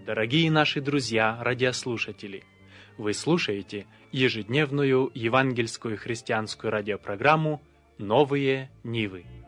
Дорогие наши друзья, радиослушатели! Вы слушаете ежедневную евангельскую христианскую радиопрограмму «Новые Нивы».